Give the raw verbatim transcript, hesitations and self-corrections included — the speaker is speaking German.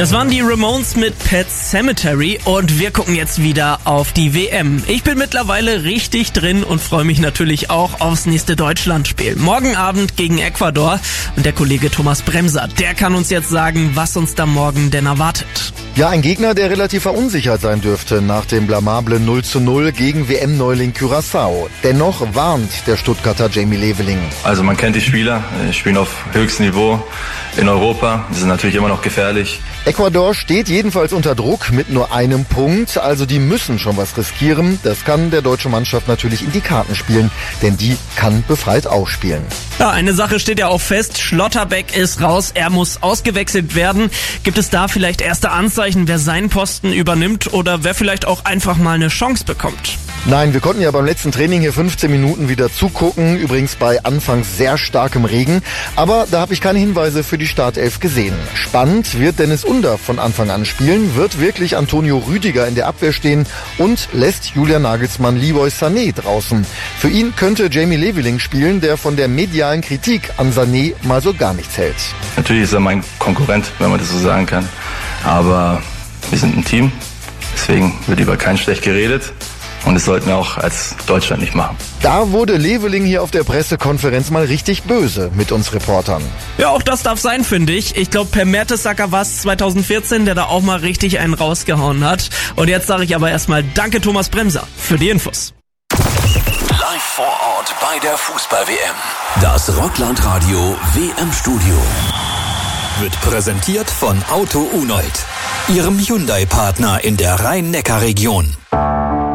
Das waren die Ramones mit Pet Sematary und wir gucken jetzt wieder auf die W M. Ich bin mittlerweile richtig drin und freue mich natürlich auch aufs nächste Deutschlandspiel. Morgen Abend gegen Ecuador und der Kollege Thomas Bremser, der kann uns jetzt sagen, was uns da morgen denn erwartet. Ja, ein Gegner, der relativ verunsichert sein dürfte nach dem blamablen null zu null gegen W M-Neuling Curaçao. Dennoch warnt der Stuttgarter Jamie Leveling. Also man kennt die Spieler, die spielen auf höchstem Niveau in Europa, die sind natürlich immer noch gefährlich. Ecuador steht jedenfalls unter Druck mit nur einem Punkt, also die müssen schon was riskieren. Das kann der deutschen Mannschaft natürlich in die Karten spielen, denn die kann befreit aufspielen. Ja, eine Sache steht ja auch fest, Schlotterbeck ist raus, er muss ausgewechselt werden. Gibt es da vielleicht erste Anzeichen, wer seinen Posten übernimmt oder wer vielleicht auch einfach mal eine Chance bekommt? Nein, wir konnten ja beim letzten Training hier fünfzehn Minuten wieder zugucken, übrigens bei anfangs sehr starkem Regen, aber da habe ich keine Hinweise für die Startelf gesehen. Spannend wird Dennis Under von Anfang an spielen, wird wirklich Antonio Rüdiger in der Abwehr stehen und lässt Julian Nagelsmann Leroy Sané draußen. Für ihn könnte Jamie Leveling spielen, der von der medialen Kritik an Sané mal so gar nichts hält. Natürlich ist er mein Konkurrent, wenn man das so sagen kann, aber wir sind ein Team, deswegen wird über keinen schlecht geredet. Und das sollten wir auch als Deutschland nicht machen. Da wurde Leveling hier auf der Pressekonferenz mal richtig böse mit uns Reportern. Ja, auch das darf sein, finde ich. Ich glaube, Per Mertesacker war es zwanzig vierzehn, der da auch mal richtig einen rausgehauen hat. Und jetzt sage ich aber erstmal danke Thomas Bremser für die Infos. Live vor Ort bei der Fußball-W M. Das Rockland-Radio W M-Studio. Wird präsentiert von Auto Unold, Ihrem Hyundai-Partner in der Rhein-Neckar-Region.